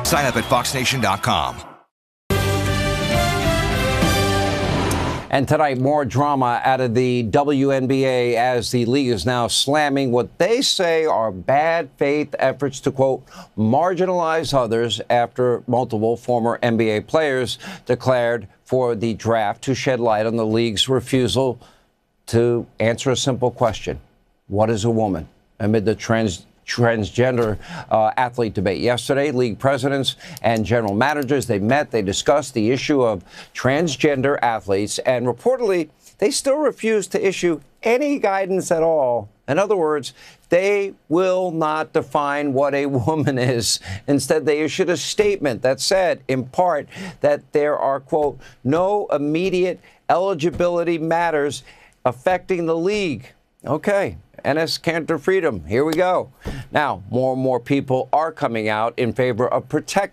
Sign up at foxnation.com. And tonight, more drama out of the WNBA as the league is now slamming what they say are bad faith efforts to, quote, marginalize others after multiple former NBA players declared for the draft to shed light on the league's refusal to answer a simple question. What is a woman? Amid the transgender athlete debate yesterday, league presidents and general managers, they met, they discussed the issue of transgender athletes, and reportedly, they still refuse to issue any guidance at all. In other words, they will not define what a woman is. Instead, they issued a statement that said, in part, that there are, quote, no immediate eligibility matters affecting the league. Okay. Enes Kanter freedom. Here we go. Now, more and more people are coming out in favor of protecting